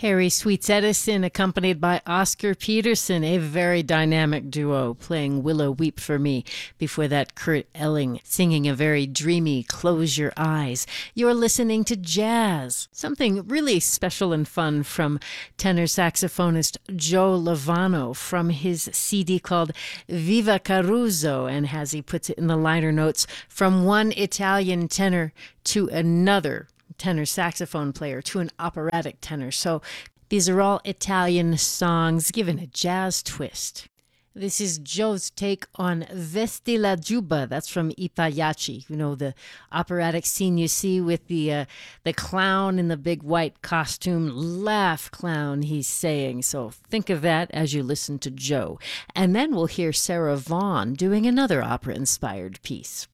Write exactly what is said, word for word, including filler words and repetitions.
Harry Sweets Edison, accompanied by Oscar Peterson, a very dynamic duo, playing Willow Weep for Me. Before that, Kurt Elling singing a very dreamy Close Your Eyes. You're listening to jazz, something really special and fun from tenor saxophonist Joe Lovano from his C D called Viva Caruso, and as he puts it in the liner notes, from one Italian tenor to another tenor saxophone player to an operatic tenor. So these are all Italian songs given a jazz twist. This is Joe's take on Vesti la Giubba. That's from I Pagliacci. You know, the operatic scene you see with the uh, the clown in the big white costume. Laugh, clown, he's saying. So think of that as you listen to Joe. And then we'll hear Sarah Vaughan doing another opera-inspired piece.